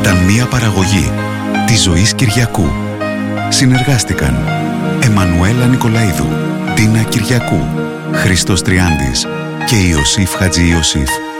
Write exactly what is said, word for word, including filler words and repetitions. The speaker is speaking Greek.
ήταν μια παραγωγή της Ζωής Κυριακού. Συνεργάστηκαν Εμμανουέλα Νικολαίδου, Τίνα Κυριακού, Χρήστος Τριάντης και Ιωσήφ Χατζη Ιωσήφ.